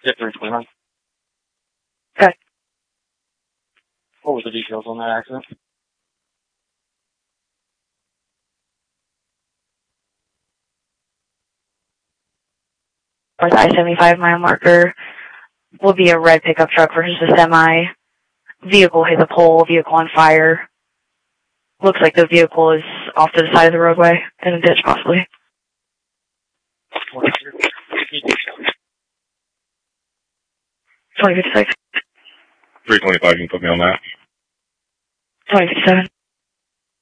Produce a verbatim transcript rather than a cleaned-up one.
Get three twenty-nine. Okay. What were the details on that accident? North I seventy-five mile marker will be a red pickup truck versus a semi. Vehicle hit the pole, vehicle on fire. Looks like the vehicle is off to the side of the roadway, in a ditch possibly. twenty fifty-six. three twenty-five, you can put me on that. twenty fifty-seven.